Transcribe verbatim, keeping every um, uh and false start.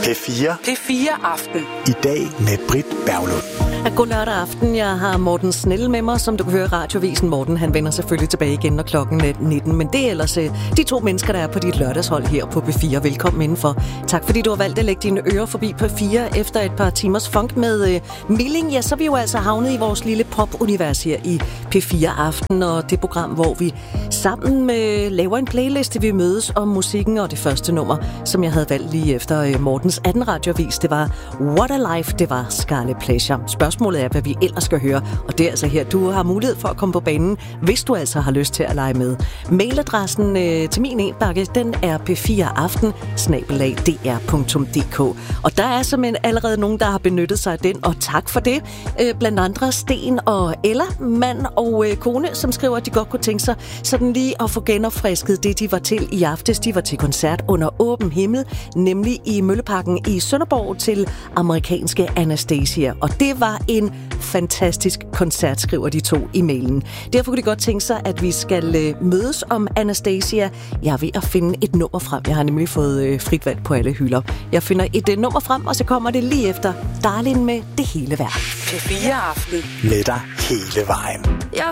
P fire. P fire Aften. I dag med Britt Berglund. God lørdag aften. Jeg har Morten Snell med mig, som du kan høre i Radiovisen. Morten, han vender selvfølgelig tilbage igen, når klokken er nitten. Men det er ellers de to mennesker, der er på dit lørdagshold her på P fire. Velkommen indenfor. Tak fordi du har valgt at lægge dine ører forbi P fire efter et par timers funk med uh, Milling. Ja, så er vi jo altså havnet i vores lille pop-univers her i P fire Aften. Og det program, hvor vi sammen med, laver en playliste, vi mødes om musikken. Og det første nummer, som jeg havde valgt lige efter uh, Mortens anden radioavis, det var What a Life, det var Scarlet Pleasure. Spørgsmålet er, hvad vi ellers skal høre, og det er altså her, du har mulighed for at komme på banen, hvis du altså har lyst til at lege med. Mailadressen øh, til min e-bakke, den er p fire aften snabel-a d r punktum d k. Og der er simpelthen allerede nogen, der har benyttet sig af den, og tak for det. Øh, blandt andre Sten og Ella, mand og øh, kone, som skriver, at de godt kunne tænke sig sådan lige at få genopfrisket det, de var til i aftes. De var til koncert under åben himmel, nemlig i Mølleparken i Sønderborg til amerikanske Anastasia. Og det var en fantastisk koncert, skriver de to i mailen. Derfor kunne de godt tænke sig, at vi skal øh, mødes om Anastasia. Jeg er ved at finde et nummer frem. Jeg har nemlig fået øh, frit valg på alle hylder. Jeg finder et øh, nummer frem, og så kommer det lige efter Darling med Det Hele Værd. P fire Aften. Med dig hele vejen. Jeg